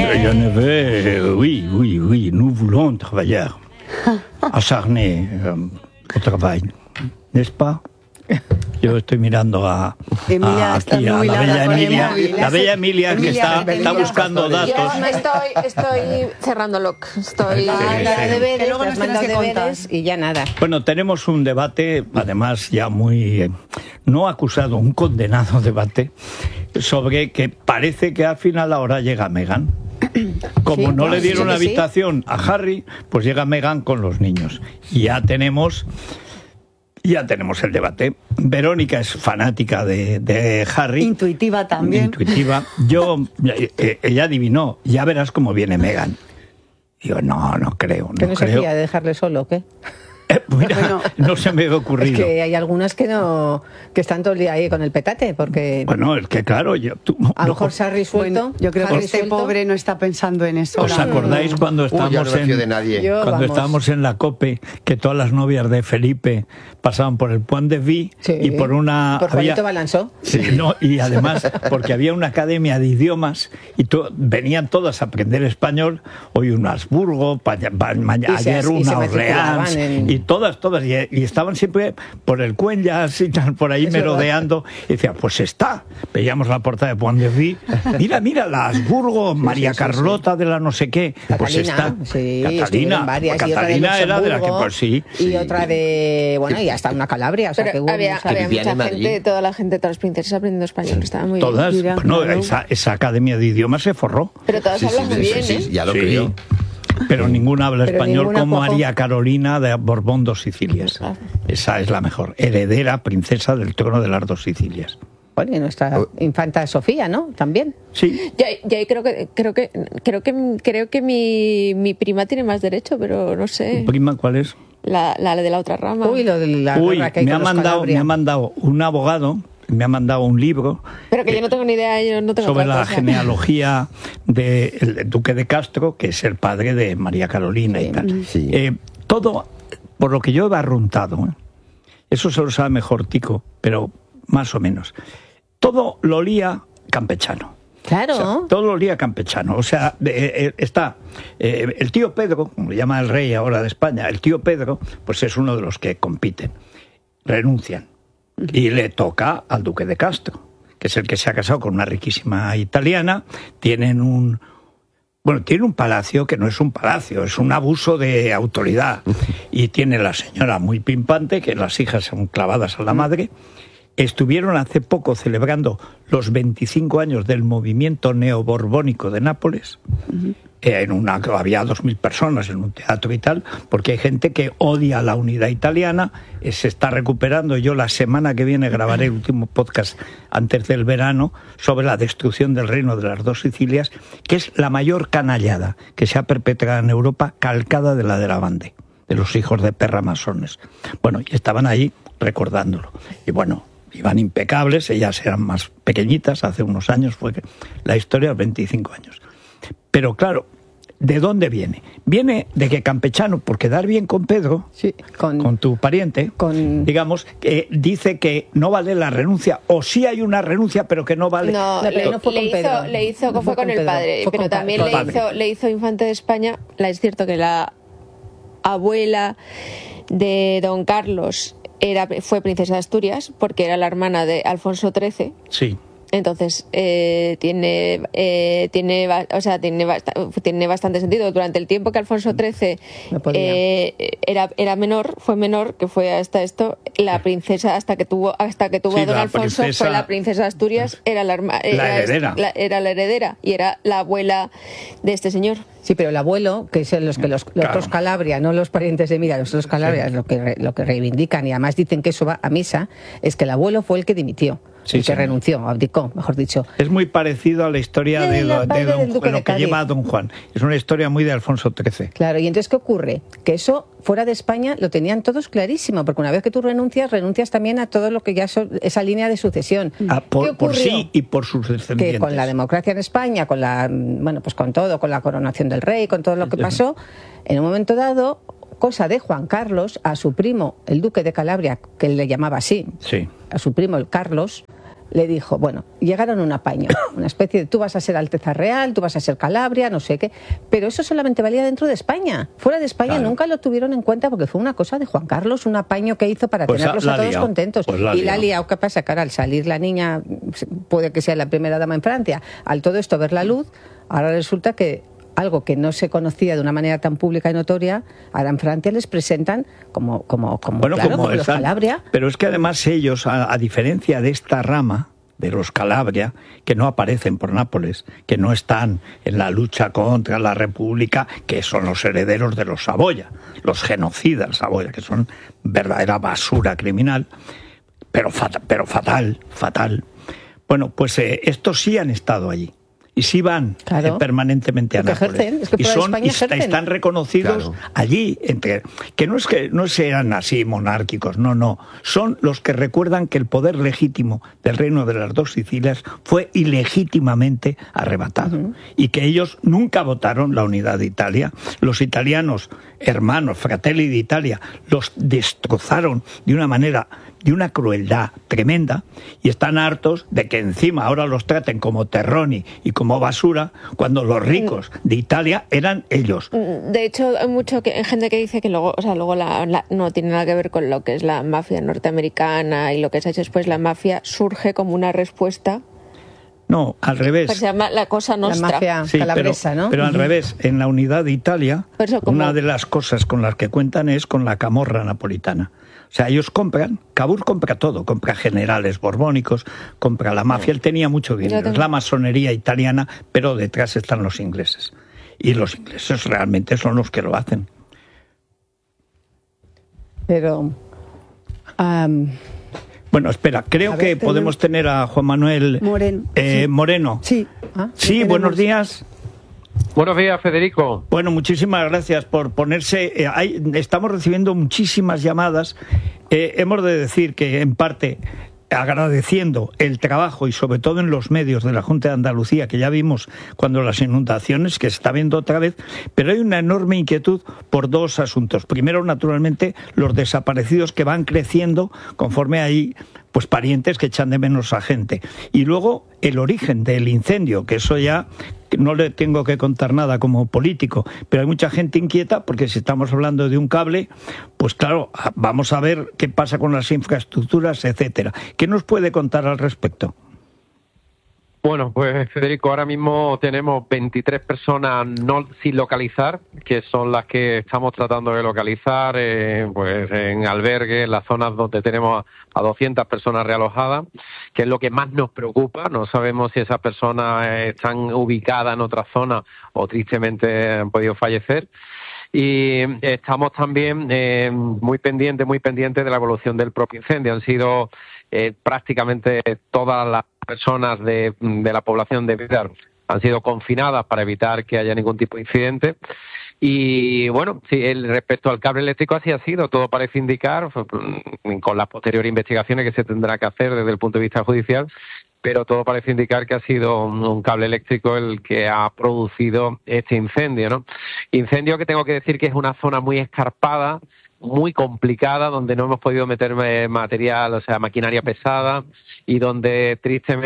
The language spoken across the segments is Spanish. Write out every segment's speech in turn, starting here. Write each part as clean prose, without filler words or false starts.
Je ne veux, oui, nous voulons travailler, acharner au travail, n'est-ce pas? Yo estoy mirando a la bella Emilia que está buscando datos. Estoy cerrando lock. Deberes y ya nada. Bueno, tenemos un debate, además ya muy no acusado, un condenado debate sobre que parece que al final ahora llega Meghan. Como no le dieron habitación a Harry, pues llega Meghan con los niños. Y ya tenemos el debate. Verónica es fanática de Harry. Intuitiva también. Ella adivinó, ya verás cómo viene Meghan. Digo, no creo. ¿Que no se fía de dejarle solo o qué? Mira, no se me había ocurrido. Es que hay algunas que están todo el día ahí con el petate, porque... Bueno, es que claro... a lo mejor se ha resuelto. Yo creo que este pobre no está pensando en eso. ¿Os acordáis cuando estábamos en la COPE, que todas las novias de Felipe pasaban por el Pont de Vie y por una... Por Juanito Balanzó. Sí, y además porque había una academia de idiomas y venían todas a aprender español, hoy un Habsburgo, ayer una Orleans... Y todas, y estaban siempre por el Cuenlas y tal, por ahí merodeando, y decía, pues veíamos la portada de Pont de Vie, mira, la Habsburgo, María Carlota de la no sé qué, pues está, Catalina era de la que, pues sí. Y otra de, y hasta una Calabria, o sea, que había mucha gente, todas las princesas aprendiendo español, estaba muy todas, bien. Esa academia de idiomas se forró. Pero todas hablan muy bien, ¿eh? Ya lo creo. Pero ninguna habla español como María Carolina de Borbón dos Sicilias. Esa es la mejor, heredera, princesa del trono de las dos Sicilias. Bueno, y nuestra infanta Sofía, ¿no? También. Sí. Yo creo que mi prima tiene más derecho, pero no sé. ¿Prima cuál es? La de la otra rama. Me ha mandado un abogado. Me ha mandado un libro. Pero que yo no tengo ni idea, sobre la genealogía del duque de Castro, que es el padre de María Carolina y tal. Sí. Todo, por lo que yo he barruntado, eso se lo sabe mejor Tico, pero más o menos. Todo lo olía campechano. Claro. O sea, todo lo olía campechano. O sea, está el tío Pedro, como le llama el rey ahora de España, el tío Pedro, pues es uno de los que compiten. Renuncian. Y le toca al duque de Castro, que es el que se ha casado con una riquísima italiana. Tienen un palacio que no es un palacio, es un abuso de autoridad. Y tiene la señora muy pimpante, que las hijas son clavadas a la madre. Estuvieron hace poco celebrando los 25 años del movimiento neoborbónico de Nápoles. Había 2.000 personas en un teatro y tal, porque hay gente que odia la unidad italiana, se está recuperando. Yo la semana que viene grabaré el último podcast antes del verano sobre la destrucción del reino de las dos Sicilias, que es la mayor canallada que se ha perpetrado en Europa, calcada de la de la Bande, de los hijos de perra masones. Bueno, y estaban ahí recordándolo. Y bueno, iban impecables, ellas eran más pequeñitas, hace unos años fue la historia de 25 años. Pero claro, ¿de dónde viene? Viene de que campechano, por quedar bien con Pedro, con tu pariente, digamos, que dice que no vale la renuncia, o sí hay una renuncia, pero que no vale. No le hizo fue con el padre, pero también le hizo infante de España. Es cierto que la abuela de don Carlos fue princesa de Asturias, porque era la hermana de Alfonso XIII. Sí. Entonces tiene bastante sentido. Durante el tiempo que Alfonso XIII fue menor, que fue hasta esto, la princesa hasta que tuvo a don Alfonso fue la princesa de Asturias, era la heredera y era la abuela de este señor. Sí, pero el abuelo, que es los otros Calabria, no los parientes de Mira, los Calabria, lo que reivindican, y además dicen que eso va a misa, es que el abuelo fue el que dimitió. Sí, que renunció, abdicó, mejor dicho. Es muy parecido a la historia de lo que lleva a Don Juan. Es una historia muy de Alfonso XIII. Claro, y entonces, ¿qué ocurre? Que eso, fuera de España, lo tenían todos clarísimo, porque una vez que tú renuncias también a todo lo que ya son esa línea de sucesión. Por sí y por sus descendientes. Que con la democracia en España, con todo, con la coronación del rey, con todo lo que pasó, en un momento dado, cosa de Juan Carlos, a su primo, el duque de Calabria, que él le llamaba así, a su primo, el Carlos, le dijo, bueno, llegaron a un apaño, una especie de tú vas a ser Alteza Real, tú vas a ser Calabria, no sé qué, pero eso solamente valía dentro de España. Fuera de España nunca lo tuvieron en cuenta porque fue una cosa de Juan Carlos, un apaño que hizo para tenerlos a todos contentos. Y la ha liado. ¿Qué pasa? Que ahora al salir la niña, puede que sea la primera dama en Francia, al todo esto ver la luz, ahora resulta que algo que no se conocía de una manera tan pública y notoria, ahora en Francia les presentan como los Calabria. Pero es que además ellos, a diferencia de esta rama de los Calabria, que no aparecen por Nápoles, que no están en la lucha contra la República, que son los herederos de los Saboya, los genocidas Saboya, que son verdadera basura criminal, pero fatal. Bueno, pues estos sí han estado allí. Y sí van permanentemente a Nápoles. Están reconocidos allí, que no sean así monárquicos, no. Son los que recuerdan que el poder legítimo del Reino de las Dos Sicilias fue ilegítimamente arrebatado. Y que ellos nunca votaron la unidad de Italia. Los italianos, hermanos, Fratelli d'Italia, los destrozaron de una crueldad tremenda, y están hartos de que encima ahora los traten como terroni y como basura, cuando los ricos de Italia eran ellos. De hecho, hay gente que dice que luego no tiene nada que ver con lo que es la mafia norteamericana y lo que se ha hecho después. La mafia surge como una respuesta. No, al revés. Se llama la Cosa Nostra. La mafia calabresa, ¿no? Pero al revés, en la unidad de Italia, una de las cosas con las que cuentan es con la camorra napolitana. O sea, ellos Cavour compra todo, compra generales borbónicos, compra la mafia, él tenía mucho dinero, es la masonería italiana, pero detrás están los ingleses. Y los ingleses realmente son los que lo hacen. Pero... Bueno, espera, creo que podemos tener a Juan Manuel Moreno. Sí. Sí, buenos días. Buenos días, Federico. Bueno, muchísimas gracias por ponerse. Estamos recibiendo muchísimas llamadas. Hemos de decir que, en parte, agradeciendo el trabajo y sobre todo en los medios de la Junta de Andalucía, que ya vimos cuando las inundaciones, que se está viendo otra vez, pero hay una enorme inquietud por dos asuntos. Primero, naturalmente, los desaparecidos, que van creciendo conforme hay pues parientes que echan de menos a gente. Y luego el origen del incendio, que eso ya no le tengo que contar nada como político, pero hay mucha gente inquieta porque si estamos hablando de un cable, pues claro, vamos a ver qué pasa con las infraestructuras, etcétera. ¿Qué nos puede contar al respecto? Bueno, pues Federico, ahora mismo tenemos 23 personas sin localizar, que son las que estamos tratando de localizar, pues en albergues, en las zonas donde tenemos a 200 personas realojadas, que es lo que más nos preocupa. No sabemos si esas personas están ubicadas en otra zona o tristemente han podido fallecer. Y estamos también muy pendientes de la evolución del propio incendio. Han sido prácticamente todas las personas de la población de Vidar han sido confinadas para evitar que haya ningún tipo de incidente. Y bueno, sí, respecto al cable eléctrico así ha sido, todo parece indicar, con las posteriores investigaciones que se tendrá que hacer desde el punto de vista judicial, pero todo parece indicar que ha sido un cable eléctrico el que ha producido este incendio, ¿no? Incendio que tengo que decir que es una zona muy escarpada, muy complicada, donde no hemos podido meter material, o sea, maquinaria pesada, y donde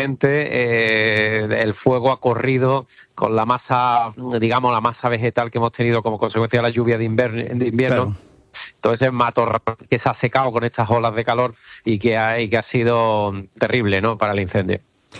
tristemente el fuego ha corrido con la masa, digamos, la masa vegetal que hemos tenido como consecuencia de la lluvia de invierno. Claro. Entonces es matorral que se ha secado con estas olas de calor y que ha sido terrible, ¿no?, para el incendio.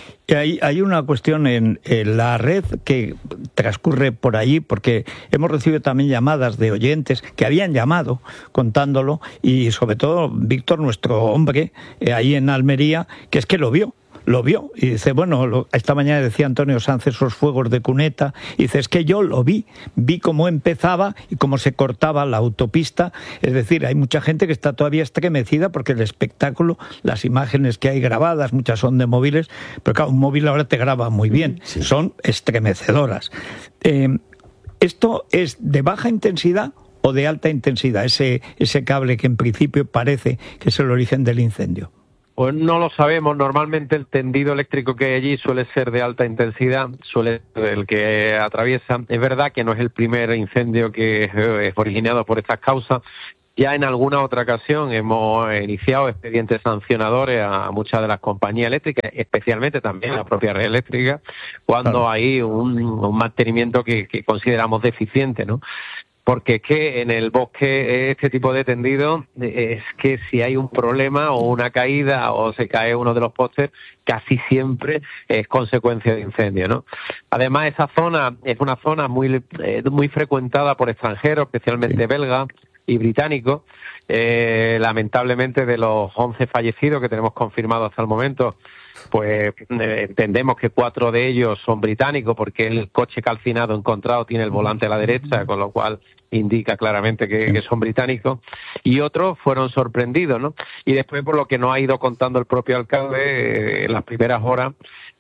Hay una cuestión en la red que transcurre por allí, porque hemos recibido también llamadas de oyentes que habían llamado contándolo, y sobre todo Víctor, nuestro hombre, ahí en Almería, que es que lo vio y dice, bueno, esta mañana decía Antonio Sanz esos fuegos de cuneta, y dice, es que yo lo vi cómo empezaba y cómo se cortaba la autopista. Es decir, hay mucha gente que está todavía estremecida porque el espectáculo, las imágenes que hay grabadas, muchas son de móviles, pero claro, un móvil ahora te graba muy bien, sí. Son estremecedoras. ¿Esto es de baja intensidad o de alta intensidad, ese cable que en principio parece que es el origen del incendio? Pues no lo sabemos. Normalmente el tendido eléctrico que hay allí suele ser de alta intensidad, suele ser el que atraviesa. Es verdad que no es el primer incendio que es originado por estas causas, Ya en alguna otra ocasión hemos iniciado expedientes sancionadores a muchas de las compañías eléctricas, especialmente también a la propia red eléctrica, cuando hay un mantenimiento que consideramos deficiente, ¿no? Porque es que en el bosque este tipo de tendido es que si hay un problema o una caída o se cae uno de los postes, casi siempre es consecuencia de incendio, ¿no? Además, esa zona es una zona muy frecuentada por extranjeros, especialmente belgas y británicos. Lamentablemente, de los 11 fallecidos que tenemos confirmados hasta el momento, pues entendemos que 4 de ellos son británicos, porque el coche calcinado encontrado tiene el volante a la derecha, con lo cual indica claramente que son británicos, y otros fueron sorprendidos, ¿no? Y después, por lo que nos ha ido contando el propio alcalde en las primeras horas,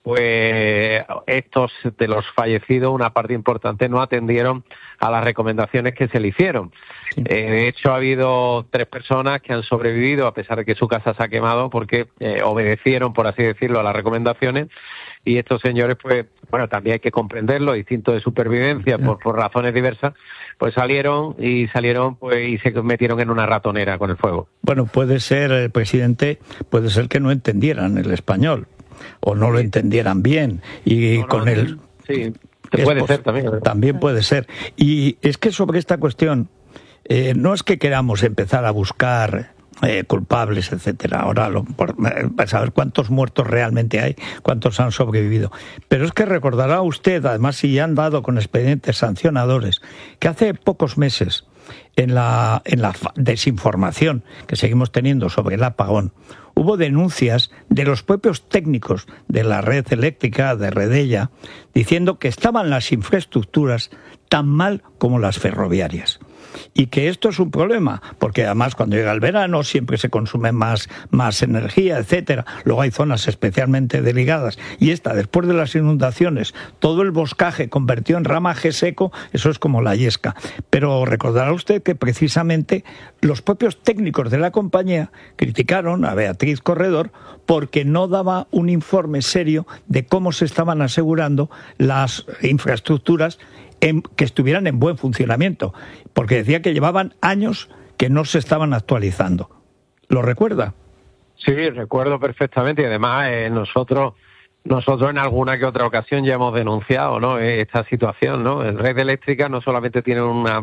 pues estos de los fallecidos, una parte importante, no atendieron a las recomendaciones que se le hicieron. De hecho, ha habido 3 personas que han sobrevivido a pesar de que su casa se ha quemado, porque obedecieron, por así decirlo, a las recomendaciones. Y estos señores, pues, bueno, también hay que comprenderlo, instinto de supervivencia por razones diversas, pues salieron pues y se metieron en una ratonera con el fuego. Bueno, puede ser, presidente, puede ser que no entendieran el español o no lo entendieran bien y sí, puede ser también. También puede ser. Y es que sobre esta cuestión no es que queramos empezar a buscar culpables, etcétera. Ahora para saber cuántos muertos realmente hay, cuántos han sobrevivido. Pero es que recordará usted, además, si ya han dado con expedientes sancionadores, que hace pocos meses, en la desinformación que seguimos teniendo sobre el apagón, hubo denuncias de los propios técnicos de la red eléctrica de Redella diciendo que estaban las infraestructuras tan mal como las ferroviarias. Y que esto es un problema, porque además cuando llega el verano siempre se consume más energía, etcétera. Luego hay zonas especialmente delicadas. Y después de las inundaciones, todo el boscaje convertido en ramaje seco, eso es como la yesca. Pero recordará usted que precisamente los propios técnicos de la compañía criticaron a Beatriz Corredor porque no daba un informe serio de cómo se estaban asegurando las infraestructuras que estuvieran en buen funcionamiento, porque decía que llevaban años que no se estaban actualizando. ¿Lo recuerda? Sí, recuerdo perfectamente, y además nosotros en alguna que otra ocasión ya hemos denunciado, ¿no?, esta situación, ¿no? La red eléctrica no solamente tiene una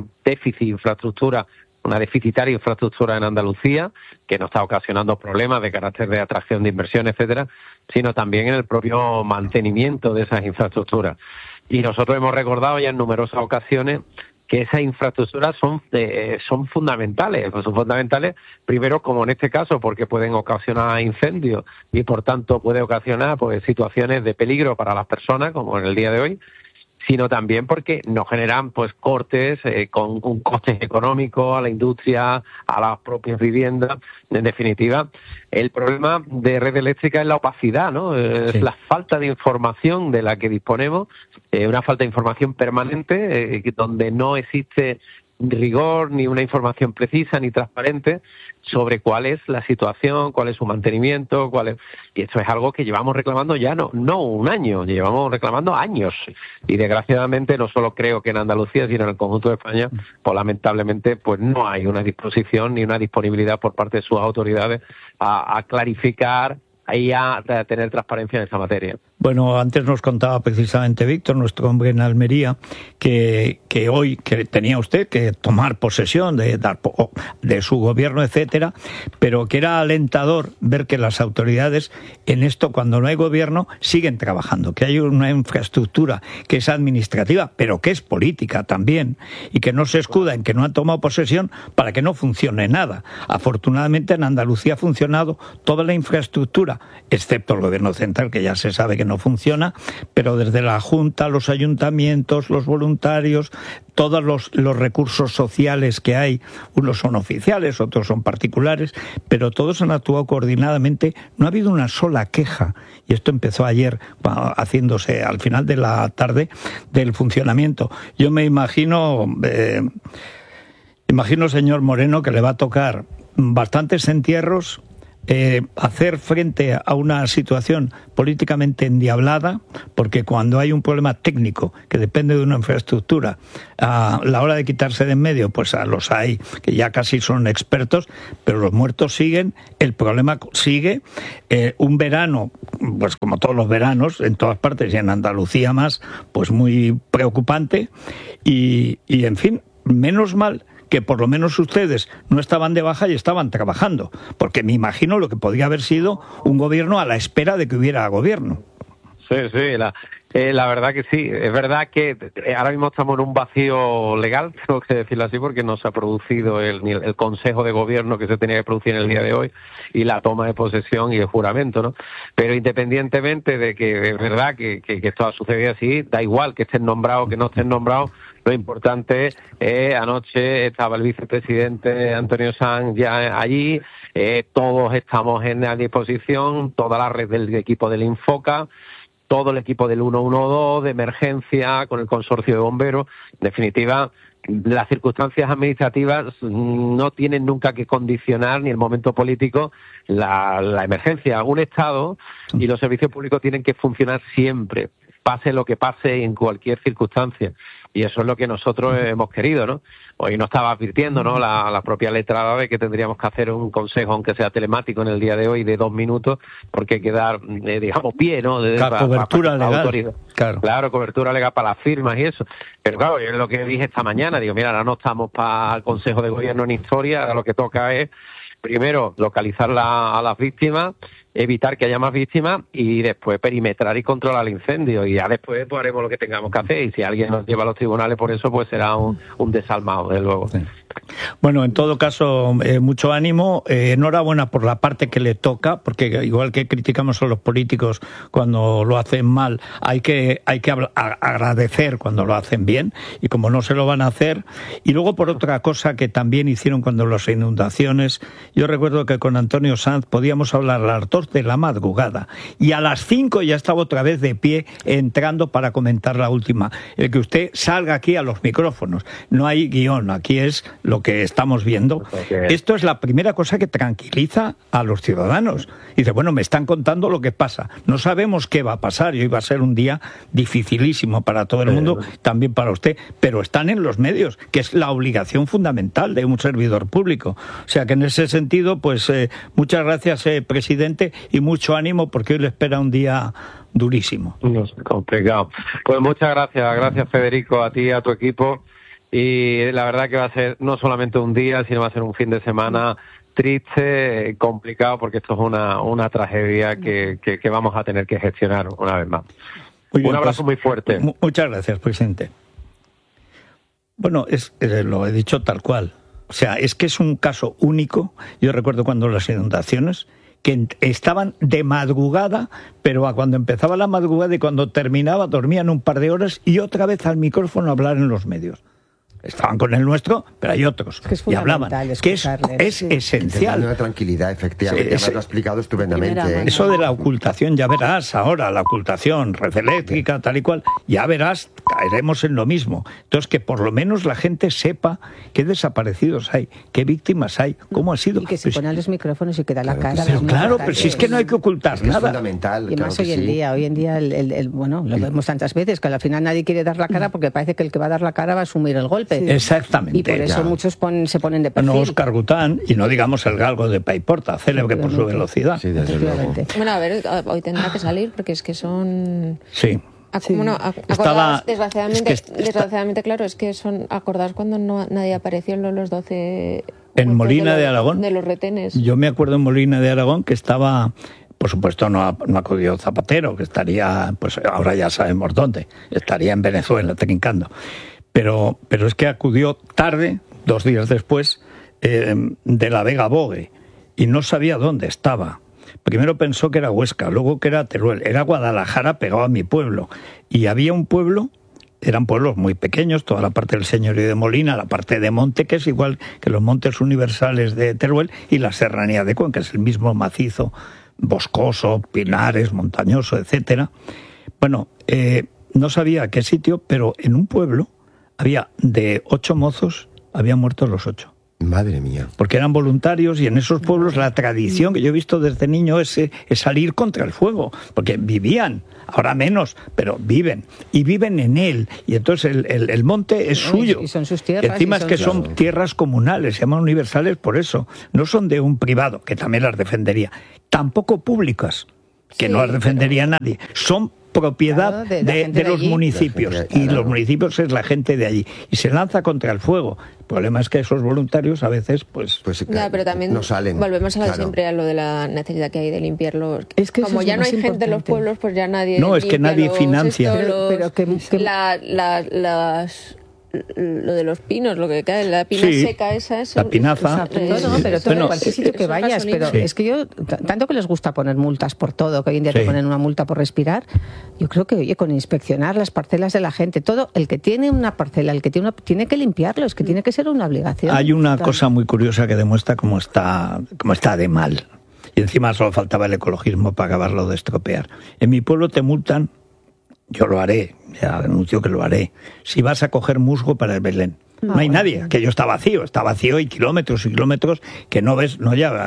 deficitaria infraestructura en Andalucía, que nos está ocasionando problemas de carácter de atracción de inversión, etcétera, sino también en el propio mantenimiento de esas infraestructuras. Y nosotros hemos recordado ya en numerosas ocasiones que esas infraestructuras son fundamentales. Pues son fundamentales, primero, como en este caso, porque pueden ocasionar incendios y, por tanto, puede ocasionar pues situaciones de peligro para las personas, como en el día de hoy, sino también porque nos generan pues cortes con un coste económico a la industria, a las propias viviendas. En definitiva, el problema de red eléctrica es la opacidad, ¿no? Es la falta de información de la que disponemos, una falta de información permanente, donde no existe rigor ni una información precisa ni transparente sobre cuál es la situación, cuál es su mantenimiento, y esto es algo que llevamos reclamando ya no un año, llevamos reclamando años, y desgraciadamente no solo creo que en Andalucía sino en el conjunto de España, pues lamentablemente pues no hay una disposición ni una disponibilidad por parte de sus autoridades a clarificar y a tener transparencia en esta materia. Bueno, antes nos contaba precisamente Víctor, nuestro hombre en Almería, que hoy que tenía usted que tomar posesión de su gobierno, etcétera, pero que era alentador ver que las autoridades en esto, cuando no hay gobierno, siguen trabajando, que hay una infraestructura que es administrativa, pero que es política también, y que no se escuda en que no han tomado posesión para que no funcione nada. Afortunadamente en Andalucía ha funcionado toda la infraestructura, excepto el gobierno central, que ya se sabe que no funciona, pero desde la Junta, los ayuntamientos, los voluntarios, todos los recursos sociales que hay, unos son oficiales, otros son particulares, pero todos han actuado coordinadamente. No ha habido una sola queja, y esto empezó ayer haciéndose al final de la tarde del funcionamiento. Yo me imagino, señor Moreno, que le va a tocar bastantes entierros, hacer frente a una situación políticamente endiablada, porque cuando hay un problema técnico que depende de una infraestructura, a la hora de quitarse de en medio, pues los hay que ya casi son expertos, pero los muertos siguen, el problema sigue, un verano, pues como todos los veranos, en todas partes y en Andalucía más, pues muy preocupante, y en fin, menos mal que por lo menos ustedes no estaban de baja y estaban trabajando, porque me imagino lo que podría haber sido un gobierno a la espera de que hubiera gobierno. Sí, la verdad que sí. Es verdad que ahora mismo estamos en un vacío legal, tengo que decirlo así, porque no se ha producido el consejo de gobierno que se tenía que producir en el día de hoy y la toma de posesión y el juramento, ¿no? Pero independientemente de que es verdad que esto ha sucedido así, da igual que estén nombrados o que no estén nombrados. Lo importante es, anoche estaba el vicepresidente Antonio Sanz ya allí, todos estamos en la disposición, toda la red del equipo del Infoca, todo el equipo del 112 de emergencia con el consorcio de bomberos. En definitiva, las circunstancias administrativas no tienen nunca que condicionar ni el momento político la emergencia. Un Estado y los servicios públicos tienen que funcionar siempre, pase lo que pase en cualquier circunstancia. Y eso es lo que nosotros hemos querido, ¿no? Hoy nos estaba advirtiendo, ¿no?, la propia letrada de que tendríamos que hacer un consejo, aunque sea telemático, en el día de hoy, de 2 minutos, porque hay que dar, digamos, pie, ¿no? Cobertura legal. Claro, cobertura legal para las firmas y eso. Pero claro, yo es lo que dije esta mañana, digo, mira, ahora no estamos para el Consejo de Gobierno en historia, ahora lo que toca es, primero, localizar a las víctimas, evitar que haya más víctimas y después perimetrar y controlar el incendio. Y ya después pues haremos lo que tengamos que hacer. Y si alguien nos lleva a los tribunales por eso, pues será un desalmado, desde luego. Sí. Bueno, en todo caso, mucho ánimo. Enhorabuena por la parte que le toca, porque igual que criticamos a los políticos cuando lo hacen mal, hay que agradecer cuando lo hacen bien, y como no se lo van a hacer. Y luego por otra cosa que también hicieron cuando las inundaciones, yo recuerdo que con Antonio Sanz podíamos hablar a las 2 de la madrugada y a las 5 ya estaba otra vez de pie entrando para comentar la última. El que usted salga aquí a los micrófonos, no hay guión, aquí es lo que estamos viendo. Esto es la primera cosa que tranquiliza a los ciudadanos. Dice, bueno, me están contando lo que pasa. No sabemos qué va a pasar y hoy va a ser un día dificilísimo para todo el mundo, también para usted, pero están en los medios, que es la obligación fundamental de un servidor público. O sea que en ese sentido, pues muchas gracias, presidente, y mucho ánimo porque hoy le espera un día durísimo. No es complicado. Pues muchas gracias Federico, a ti y a tu equipo. Y la verdad que va a ser no solamente un día, sino va a ser un fin de semana triste, complicado, porque esto es una tragedia que vamos a tener que gestionar una vez más. Un abrazo muy fuerte. Muchas gracias, presidente. Bueno, lo he dicho tal cual. O sea, es que es un caso único. Yo recuerdo cuando las inundaciones, que estaban de madrugada, pero a cuando empezaba la madrugada y cuando terminaba dormían un par de horas y otra vez al micrófono a hablar en los medios. Estaban con el nuestro, pero hay otros. Es que y hablaban. Que es esencial. Una tranquilidad, efectivamente. Ya me lo ha explicado estupendamente. Eso de la ocultación, ya verás ahora, la ocultación, red eléctrica, tal y cual, ya verás, caeremos en lo mismo. Entonces, que por lo menos la gente sepa qué desaparecidos hay, qué víctimas hay, cómo ha sido. Y que se ponen los micrófonos y que da la cara. Pero claro, pero si es que no hay que ocultar nada. Es fundamental. Y más hoy en día, bueno, lo vemos tantas veces, que al final nadie quiere dar la cara porque parece que el que va a dar la cara va a asumir el golpe. Exactamente. Y por eso muchos se ponen de perfil. No, Óscar Gután, y no digamos el galgo de Paiporta, célebre por su velocidad. Sí, desde luego. Bueno, a ver, hoy tendrá que salir porque es que son... Sí. Bueno, acordados, desgraciadamente, claro, es que son acordados cuando nadie apareció en los 12... En Molina de Aragón. De los retenes. Yo me acuerdo en Molina de Aragón que estaba... Por supuesto no acudió Zapatero, que estaría, pues ahora ya sabemos dónde, estaría en Venezuela trincando. Pero es que acudió tarde, 2 días después, de la Vega Bogue, y no sabía dónde estaba. Primero pensó que era Huesca, luego que era Teruel, era Guadalajara pegado a mi pueblo. Y había un pueblo, eran pueblos muy pequeños, toda la parte del Señorío de Molina, la parte de monte, que es igual que los montes universales de Teruel, y la serranía de Cuenca, que es el mismo macizo, boscoso, pinares, montañoso, etcétera. Bueno, no sabía a qué sitio, pero en un pueblo había de 8 mozos, habían muerto los 8. Madre mía. Porque eran voluntarios y en esos pueblos la tradición que yo he visto desde niño es salir contra el fuego, porque vivían, ahora menos, pero viven, y viven en él, y entonces el monte es suyo. Y son sus tierras. Y encima es que son tierras comunales, se llaman universales por eso, no son de un privado, que también las defendería, tampoco públicas, que no las defendería nadie, son propiedad de los municipios, y los municipios es la gente de allí, y se lanza contra el fuego. El problema es que esos voluntarios a veces pues pero también no salen. Volvemos a siempre a lo de la necesidad que hay de limpiarlos. Es que como ya no hay gente en los pueblos, pues ya nadie es que nadie financia. Pero lo de los pinos, lo que cae, la pina seca esa es... La pinaza. Pero todo, en cualquier sitio que vayas, pero es que yo, tanto que les gusta poner multas por todo, que hoy en día te ponen una multa por respirar, yo creo que, oye, con inspeccionar las parcelas de la gente, todo, el que tiene una parcela, el que tiene que limpiarlo, es que tiene que ser una obligación. Hay una cosa muy curiosa que demuestra cómo está de mal, y encima solo faltaba el ecologismo para acabarlo de estropear. En mi pueblo te multan, yo lo haré, ya anuncio que lo haré, si vas a coger musgo para el Belén. No hay nadie, aquello está vacío y kilómetros que no ves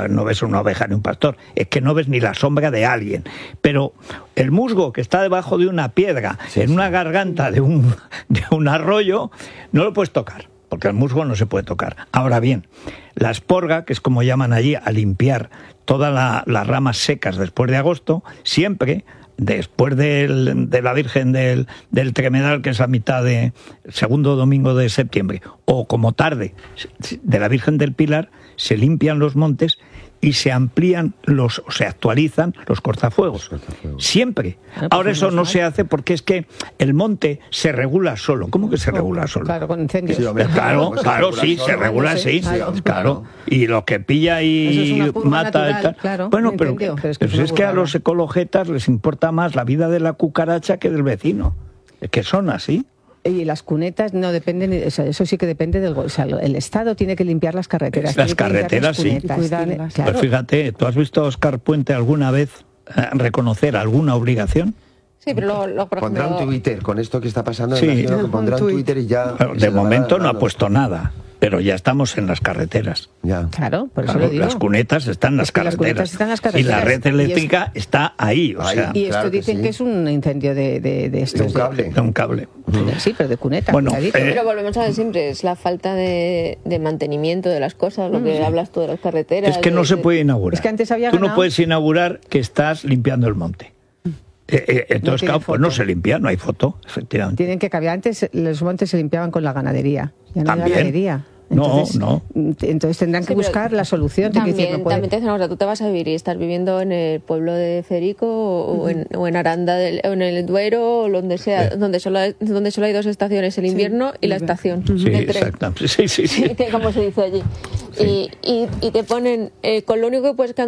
una oveja ni un pastor, es que no ves ni la sombra de alguien. Pero el musgo que está debajo de una piedra, una garganta de un arroyo, no lo puedes tocar, porque el musgo no se puede tocar. Ahora bien, la esporga, que es como llaman allí, a limpiar todas las ramas secas después de agosto, siempre... Después de la Virgen del Tremedal, que es a mitad del segundo domingo de septiembre, o como tarde de la Virgen del Pilar, se limpian los montes y se amplían se actualizan los cortafuegos. Siempre. Ahora eso no se hace porque es que el monte se regula solo. ¿Cómo que se regula solo? Claro, con incendios. Claro, sí, se regula así. Claro. Y lo que pilla y mata natural, y tal. Claro, bueno, pero es que a los ecologetas les importa más la vida de la cucaracha que del vecino. Es que son así. Y las cunetas no dependen, eso sí que depende del... el Estado tiene que limpiar las carreteras. Las carreteras, sí. Claro. Pues fíjate, ¿tú has visto a Óscar Puente alguna vez reconocer alguna obligación? Sí, pero pondrá un Twitter con esto que está pasando. Pondrá un Twitter y ya... De momento no ha puesto nada. Pero ya estamos en las carreteras. Ya. Claro, por eso lo digo. Las cunetas están en las carreteras. Y la red eléctrica está ahí. Y esto dicen que es un incendio de estos. De un cable. Sí, pero de cuneta. Bueno, pero volvemos a ver siempre, es la falta de mantenimiento de las cosas, lo que hablas tú de las carreteras. Es que no se puede inaugurar. Es que antes había Tú no puedes inaugurar que estás limpiando el monte. Entonces, pues no se limpia, no hay foto, efectivamente. Tienen que cambiar. Antes los montes se limpiaban con la ganadería. Ya no hay ganadería. Entonces, Entonces tendrán que buscar la solución. También te dicen, ahora tú te vas a vivir y estás viviendo en el pueblo de Federico o en Aranda o en el Duero o donde sea, donde solo hay dos estaciones, el invierno y la estación. Sí, exactamente. Sí. Que como se dice allí. Sí. Y te ponen, con lo único que puedes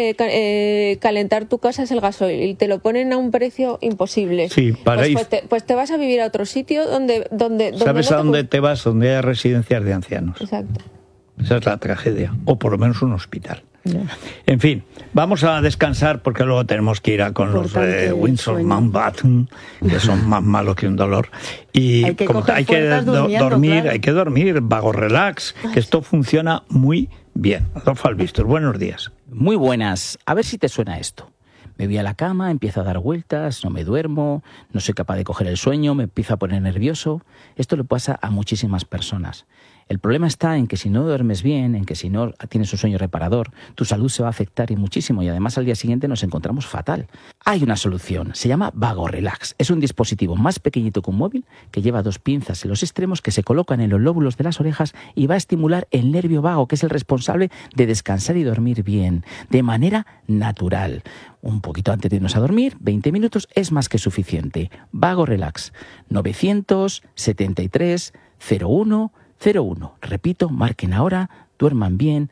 calentar tu casa es el gasoil y te lo ponen a un precio imposible. Sí, pues te vas a vivir a otro sitio donde ¿sabes a dónde te vas? Donde hay residencias de ancianos. Exacto. Esa es la tragedia. O por lo menos un hospital. En fin, vamos a descansar porque luego tenemos que ir con los Windsor Mountbatten, que son más malos que un dolor. Y hay que dormir, vago relax, que esto funciona muy bien. Adolfo Albistor, buenos días. Muy buenas. A ver si te suena esto. Me voy a la cama, empiezo a dar vueltas, no me duermo, no soy capaz de coger el sueño, me empiezo a poner nervioso. Esto le pasa a muchísimas personas. El problema está en que si no duermes bien, en que si no tienes un sueño reparador, tu salud se va a afectar y muchísimo, y además al día siguiente nos encontramos fatal. Hay una solución, se llama Vago Relax. Es un dispositivo más pequeñito que un móvil que lleva 2 pinzas en los extremos que se colocan en los lóbulos de las orejas y va a estimular el nervio vago, que es el responsable de descansar y dormir bien, de manera natural. Un poquito antes de irnos a dormir, 20 minutos es más que suficiente. Vago Relax, 973 01 01. Repito, marquen ahora, duerman bien,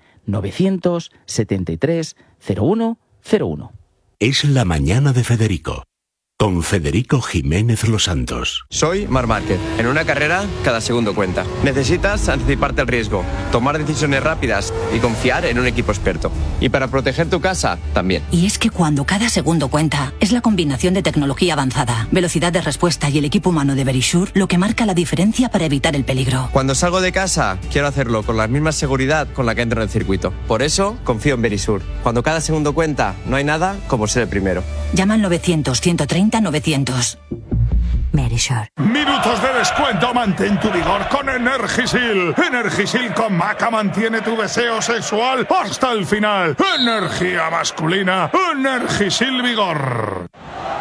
973 01 01. Es la mañana de Federico. con Federico Jiménez Los Santos. Soy Marc Márquez. En una carrera, cada segundo cuenta. Necesitas anticiparte al riesgo, tomar decisiones rápidas y confiar en un equipo experto. Y para proteger tu casa, también. Y es que cuando cada segundo cuenta, es la combinación de tecnología avanzada, velocidad de respuesta y el equipo humano de Verisure lo que marca la diferencia para evitar el peligro. Cuando salgo de casa, quiero hacerlo con la misma seguridad con la que entro en el circuito. Por eso, confío en Verisure. Cuando cada segundo cuenta, no hay nada como ser el primero. Llama al 900-130-900. Verisure. Minutos de descuento, mantén tu vigor con Energisil. Energisil con Maca mantiene tu deseo sexual hasta el final. Energía masculina, Energisil Vigor.